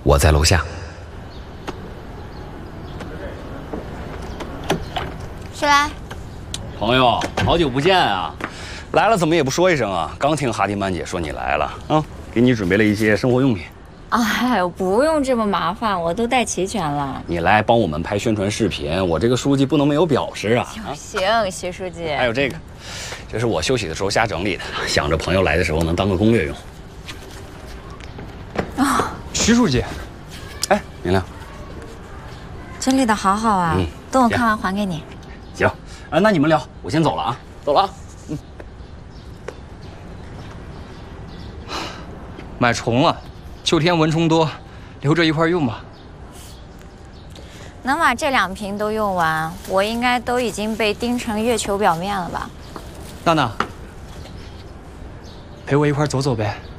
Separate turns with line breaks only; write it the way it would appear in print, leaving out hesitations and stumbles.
我在楼下。
谁来？
朋友，好久不见啊！来了怎么也不说一声啊？刚听哈迪曼姐说你来了啊，给你准备了一些生活用品。
哎呦，不用这么麻烦，我都带齐全了。
你来帮我们拍宣传视频，我这个书记不能没有表示啊！
行，徐书记。
还有这个，这是我休息的时候瞎整理的，想着朋友来的时候能当个攻略用。
啊，
徐书记，
哎，明亮，
整理的好好啊，等我看完还给你。
行，啊，那你们聊，我先走了啊，走了啊。
买虫了，秋天蚊虫多，留着一块用吧。
能把这2瓶都用完，我应该都已经被钉成月球表面了吧？
娜娜，陪我一块走走呗。